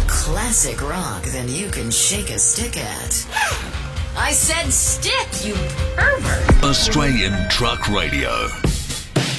classic rock than you can shake a stick at. I said stick, you pervert! Australian Truck Radio.